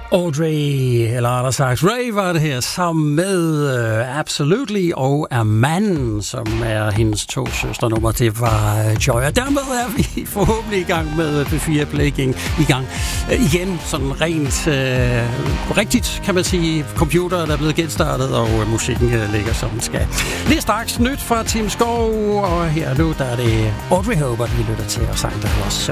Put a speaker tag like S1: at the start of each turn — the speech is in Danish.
S1: Audrey, eller rettere sagt Ray, var det her, sammen med Absolutely og Aman, som er hendes to søsternummer. Det var Joy. Og dermed er vi forhåbentlig i gang med P4 Play i gang igen, sådan rent rigtigt, kan man sige. Computeren er blevet genstartet, og musikken ligger som den skal. Lige straks nyt fra Tim Skov, og her nu, der er det Audrey Hobart, vi lytter til, og sang der også